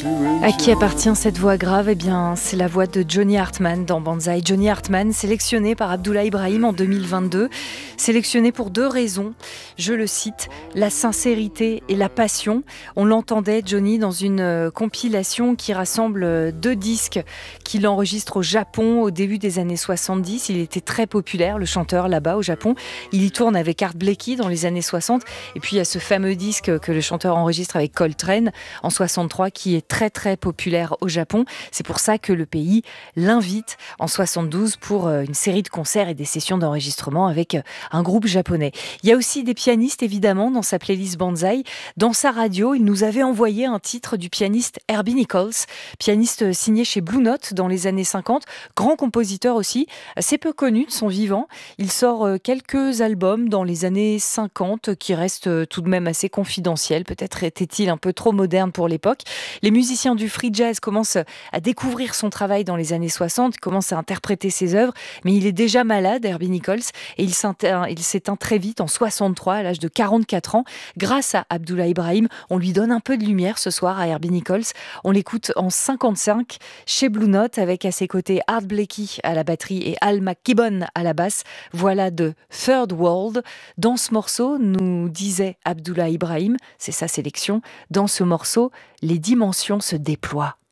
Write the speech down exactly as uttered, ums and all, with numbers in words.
À qui appartient cette voix grave ? Eh bien, c'est la voix de Johnny Hartman dans Banzai. Johnny Hartman, sélectionné par Abdoulaye Ibrahim en deux mille vingt-deux, sélectionné pour deux raisons. Je le cite, la sincérité et la passion. On l'entendait, Johnny, dans une euh, compilation qui rassemble euh, deux disques qu'il enregistre au Japon au début des années soixante-dix. Il était très populaire, le chanteur, là-bas au Japon. Il y tourne avec Art Blakey dans les années soixante. Et puis, il y a ce fameux disque que le chanteur enregistre avec Coltrane en soixante-trois qui est très très populaire au Japon. C'est pour ça que le pays l'invite en soixante-douze pour une série de concerts et des sessions d'enregistrement avec un groupe japonais. Il y a aussi des pianistes évidemment dans sa playlist Banzai. Dans sa radio, il nous avait envoyé un titre du pianiste Herbie Nichols, pianiste signé chez Blue Note dans les années cinquante, grand compositeur aussi, assez peu connu de son vivant. Il sort quelques albums dans les années cinquante qui restent tout de même assez confidentiels. Peut-être était-il un peu trop moderne pour l'époque. Les musiciens du free jazz commencent à découvrir son travail dans les années soixante, commencent à interpréter ses œuvres, mais il est déjà malade, Herbie Nichols, et il s'éteint, il s'éteint très vite en soixante-trois, à l'âge de quarante-quatre ans. Grâce à Abdoulaye Ibrahim, on lui donne un peu de lumière ce soir à Herbie Nichols. On l'écoute en cinquante-cinq chez Blue Note avec à ses côtés Art Blakey à la batterie et Al McKibbon à la basse. Voilà de Third World. Dans ce morceau, nous disait Abdoulaye Ibrahim, c'est sa sélection, dans ce morceau, les dimensions se déploient.